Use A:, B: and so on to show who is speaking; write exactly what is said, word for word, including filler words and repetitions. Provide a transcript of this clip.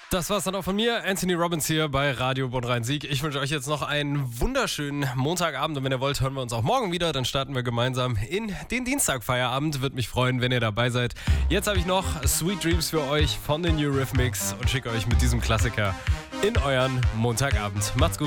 A: Das war's dann auch von mir. Anthony Robbins hier bei Radio Bonn-Rhein-Sieg. Ich wünsche euch jetzt noch einen wunderschönen Montagabend und wenn ihr wollt, hören wir uns auch morgen wieder. Dann starten wir gemeinsam in den Dienstagfeierabend. Würde mich freuen, wenn ihr dabei seid. Jetzt habe ich noch Sweet Dreams für euch von den Eurythmics und schicke euch mit diesem Klassiker in euren Montagabend. Macht's gut.